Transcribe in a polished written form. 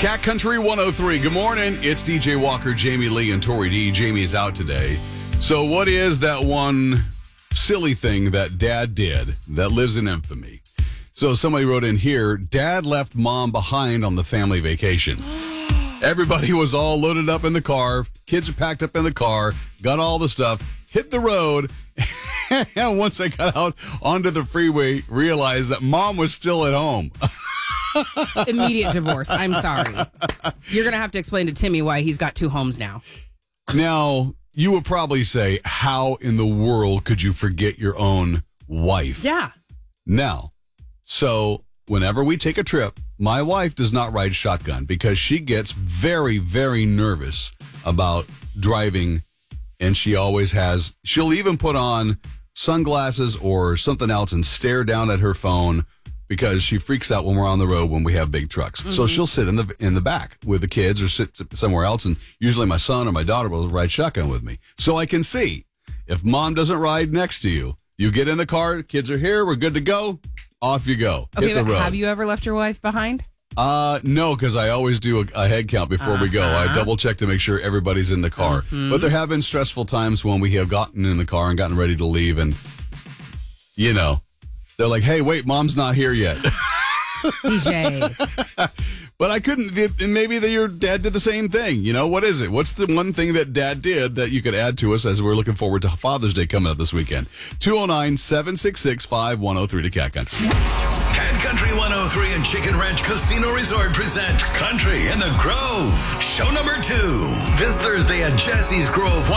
Cat Country 103. Good morning. It's DJ Walker, Jamie Lee, and Tori D. Jamie is out today. So what is that one silly thing that Dad did that lives in infamy? So somebody wrote in here, Dad left Mom behind on the family vacation. Everybody was all loaded up in the car. Kids are packed up in the car, got all the stuff, hit the road. And once I got out onto the freeway, realized that Mom was still at home. Immediate divorce. I'm sorry. You're going to have to explain to Timmy why he's got two homes now. Now, you would probably say, how in the world could you forget your own wife? Yeah. Now, so whenever we take a trip, my wife does not ride shotgun because she gets very, very nervous about driving, and she'll even put on sunglasses or something else and stare down at her phone because she freaks out when we're on the road when we have big trucks. Mm-hmm. So she'll sit in the back with the kids or sit somewhere else, and usually my son or my daughter will ride shotgun with me. So I can see if Mom doesn't ride next to you, you get in the car, kids are here, we're good to go, off you go. Okay, hit the road. Have you ever left your wife behind? No, because I always do a head count before we go. I double check to make sure everybody's in the car. Mm-hmm. But there have been stressful times when we have gotten in the car and gotten ready to leave, and they're like, "Hey, wait, Mom's not here yet." DJ. But I couldn't. And maybe your dad did the same thing. What is it? What's the one thing that Dad did that you could add to us as we're looking forward to Father's Day coming up this weekend? 209-766-5103 to Cat Country. Cat Country 103 and Chicken Ranch Casino Resort present Country in the Grove. Show number 2. This Thursday at Jesse's Grove.